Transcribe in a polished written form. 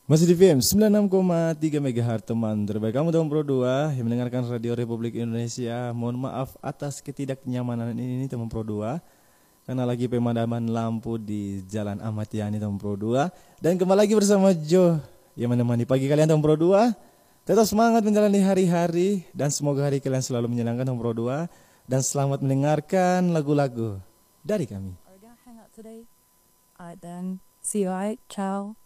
Masih di FM 96,3 MHz teman terbaik kamu tahun Pro 2 yang mendengarkan Radio Republik Indonesia. Mohon maaf atas ketidaknyamanan ini teman Pro 2 karena lagi pemadaman lampu di Jalan Ahmad Yani teman Pro 2. Dan kembali lagi bersama Joe yang menemani pagi kalian teman Pro 2. Tetap semangat menjalani hari-hari dan semoga hari kalian selalu menyenangkan teman Pro 2 dan selamat mendengarkan lagu-lagu dari kami. Are we gonna hang out today? Alright then. See you, alright? Ciao.